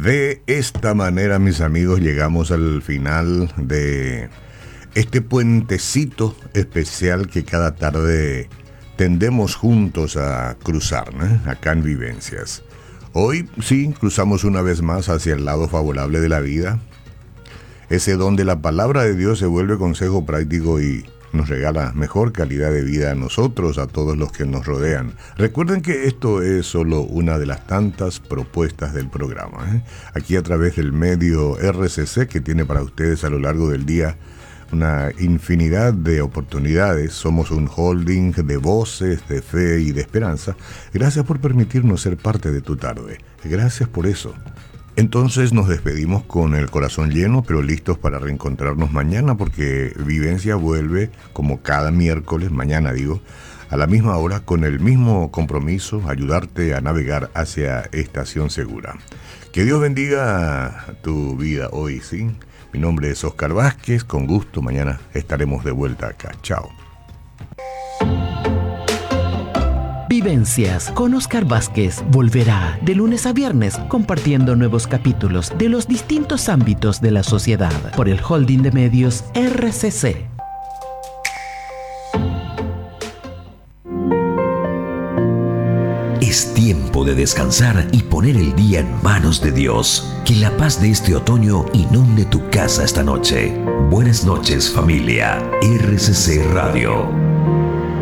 De esta manera, mis amigos, llegamos al final de este puentecito especial que cada tarde tendemos juntos a cruzar, ¿no? Acá en Vivencias. Hoy sí, cruzamos una vez más hacia el lado favorable de la vida, ese donde la palabra de Dios se vuelve consejo práctico y nos regala mejor calidad de vida a nosotros, a todos los que nos rodean. Recuerden que esto es solo una de las tantas propuestas del programa, ¿eh? Aquí a través del medio RCC, que tiene para ustedes a lo largo del día una infinidad de oportunidades. Somos un holding de voces, de fe y de esperanza. Gracias por permitirnos ser parte de tu tarde. Gracias por eso. Entonces nos despedimos con el corazón lleno, pero listos para reencontrarnos mañana, porque Vivencia vuelve como cada miércoles, mañana digo, a la misma hora, con el mismo compromiso, ayudarte a navegar hacia estación segura. Que Dios bendiga tu vida hoy, ¿sí? Mi nombre es Oscar Vázquez, con gusto, mañana estaremos de vuelta acá. Chao. Vivencias con Oscar Vázquez volverá de lunes a viernes compartiendo nuevos capítulos de los distintos ámbitos de la sociedad por el holding de medios RCC. Es tiempo de descansar y poner el día en manos de Dios. Que la paz de este otoño inunde tu casa esta noche. Buenas noches, familia. RCC Radio.